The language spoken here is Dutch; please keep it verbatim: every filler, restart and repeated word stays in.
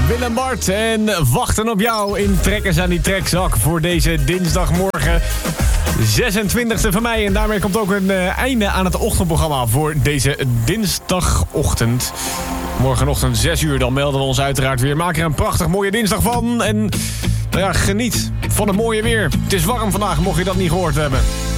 Willem Bart en wachten op jou in Trekkers aan die Trekzak voor deze dinsdagmorgen zesentwintigste van mei. En daarmee komt ook een uh, einde aan het ochtendprogramma voor deze dinsdagochtend. Morgenochtend zes uur, dan melden we ons uiteraard weer. Maak er een prachtig mooie dinsdag van en nou ja, geniet van het mooie weer. Het is warm vandaag, mocht je dat niet gehoord hebben.